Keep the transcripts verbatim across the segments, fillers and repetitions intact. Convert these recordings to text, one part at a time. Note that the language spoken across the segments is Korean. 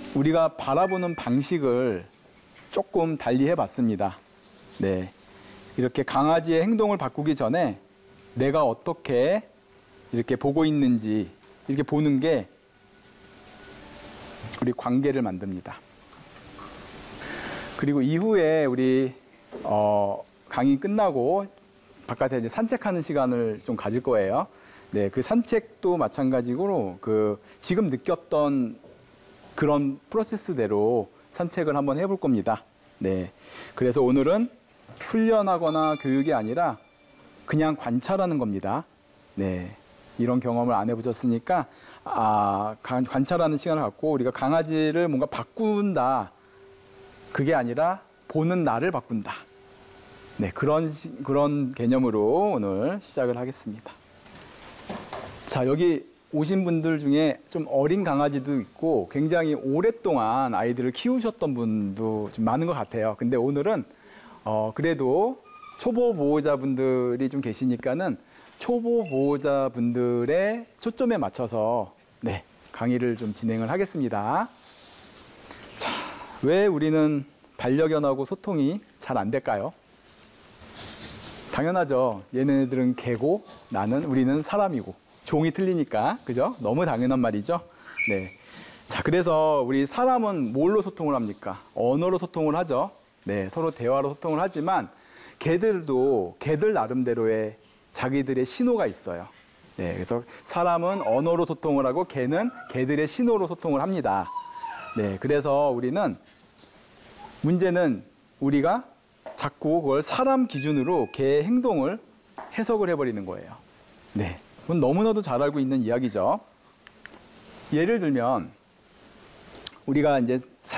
우리가 바라보는 방식을 조금 달리 해봤습니다. 네, 이렇게 강아지의 행동을 바꾸기 전에 내가 어떻게 이렇게 보고 있는지 이렇게 보는 게 우리 관계를 만듭니다. 그리고 이후에 우리 어, 강의 끝나고 바깥에 이제 산책하는 시간을 좀 가질 거예요. 네, 그 산책도 마찬가지로 그 지금 느꼈던 그런 프로세스대로 산책을 한번 해볼 겁니다. 네, 그래서 오늘은 훈련하거나 교육이 아니라 그냥 관찰하는 겁니다. 네, 이런 경험을 안 해보셨으니까 아, 관찰하는 시간을 갖고 우리가 강아지를 뭔가 바꾼다. 그게 아니라 보는 나를 바꾼다. 네, 그런 그런 개념으로 오늘 시작을 하겠습니다. 자, 여기 오신 분들 중에 좀 어린 강아지도 있고 굉장히 오랫동안 아이들을 키우셨던 분도 좀 많은 것 같아요. 근데 오늘은 어, 그래도 초보 보호자분들이 좀 계시니까는 초보 보호자분들의 초점에 맞춰서 네, 강의를 좀 진행을 하겠습니다. 자, 왜 우리는 반려견하고 소통이 잘 안 될까요? 당연하죠. 얘네들은 개고 나는 우리는 사람이고 종이 틀리니까, 그죠? 너무 당연한 말이죠. 네. 자, 그래서 우리 사람은 뭘로 소통을 합니까? 언어로 소통을 하죠. 네, 서로 대화로 소통을 하지만 개들도 개들 나름대로의 자기들의 신호가 있어요. 네, 그래서 사람은 언어로 소통을 하고 개는 개들의 신호로 소통을 합니다. 네, 그래서 우리는 문제는 우리가 자꾸 그걸 사람 기준으로 개의 행동을 해석을 해버리는 거예요. 네, 그건 너무나도 잘 알고 있는 이야기죠. 예를 들면 우리가 이제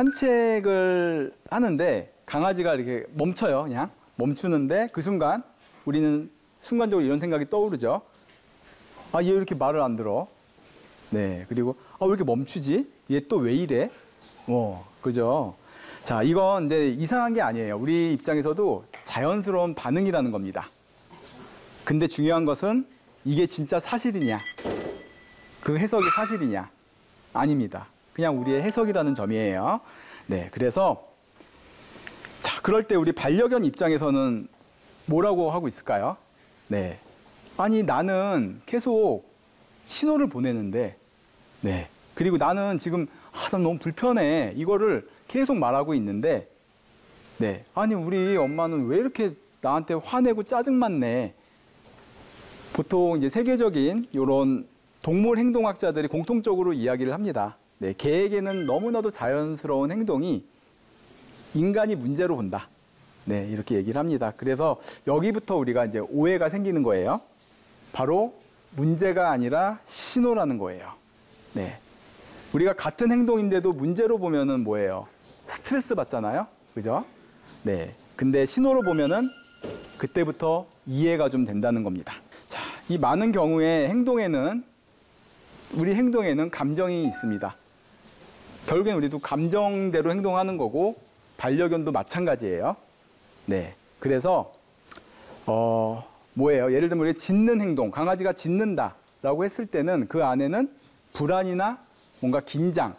산책을 하는데 강아지가 이렇게 멈춰요. 그냥 멈추는데 그 순간 우리는 순간적으로 이런 생각이 떠오르죠. 아, 얘 왜 이렇게 말을 안 들어? 네, 그리고 아, 왜 이렇게 멈추지? 얘 또 왜 이래? 어, 그죠? 자, 이건 근데 이상한 게 아니에요. 우리 입장에서도 자연스러운 반응이라는 겁니다. 근데 중요한 것은 이게 진짜 사실이냐? 그 해석이 사실이냐? 아닙니다. 그냥 우리의 해석이라는 점이에요. 네, 그래서 자, 그럴 때 우리 반려견 입장에서는 뭐라고 하고 있을까요? 네, 아니 나는 계속 신호를 보내는데, 네, 그리고 나는 지금 아, 난 너무 불편해. 이거를 계속 말하고 있는데, 네, 아니 우리 엄마는 왜 이렇게 나한테 화내고 짜증만 내? 보통 이제 세계적인 이런 동물 행동학자들이 공통적으로 이야기를 합니다. 네, 개에게는 너무나도 자연스러운 행동이 인간이 문제로 본다. 네, 이렇게 얘기를 합니다. 그래서 여기부터 우리가 이제 오해가 생기는 거예요. 바로 문제가 아니라 신호라는 거예요. 네, 우리가 같은 행동인데도 문제로 보면은 뭐예요? 스트레스 받잖아요, 그죠? 네, 근데 신호로 보면은 그때부터 이해가 좀 된다는 겁니다. 자, 이 많은 경우에 행동에는 우리 행동에는 감정이 있습니다. 결국엔 우리도 감정대로 행동하는 거고 반려견도 마찬가지예요. 네, 그래서 어 뭐예요? 예를 들면 우리 짖는 행동, 강아지가 짖는다라고 했을 때는 그 안에는 불안이나 뭔가 긴장,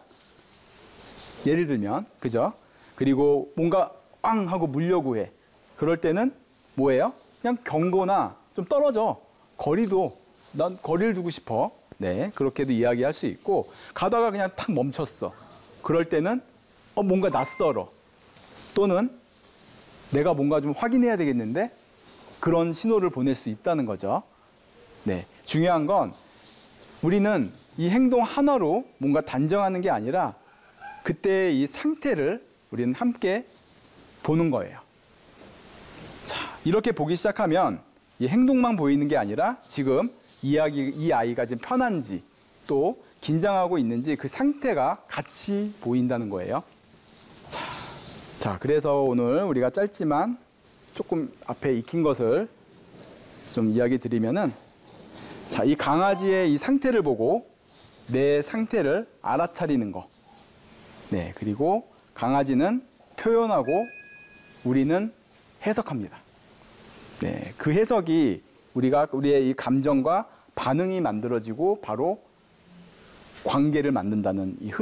예를 들면, 그죠? 그리고 뭔가 빵 하고 물려고 해. 그럴 때는 뭐예요? 그냥 경고나 좀 떨어져. 거리도, 난 거리를 두고 싶어. 네, 그렇게도 이야기할 수 있고, 가다가 그냥 탁 멈췄어. 그럴 때는 어, 뭔가 낯설어. 또는 내가 뭔가 좀 확인해야 되겠는데 그런 신호를 보낼 수 있다는 거죠. 네, 중요한 건 우리는 이 행동 하나로 뭔가 단정하는 게 아니라 그때의 이 상태를 우리는 함께 보는 거예요. 자, 이렇게 보기 시작하면 이 행동만 보이는 게 아니라 지금 이야기, 이 아이가 지금 편한지 또 긴장하고 있는지 그 상태가 같이 보인다는 거예요. 자, 자, 그래서 오늘 우리가 짧지만 조금 앞에 익힌 것을 좀 이야기 드리면은, 자, 이 강아지의 이 상태를 보고 내 상태를 알아차리는 거. 네, 그리고 강아지는 표현하고 우리는 해석합니다. 네, 그 해석이 우리가 우리의 이 감정과 반응이 만들어지고 바로 관계를 만든다는 이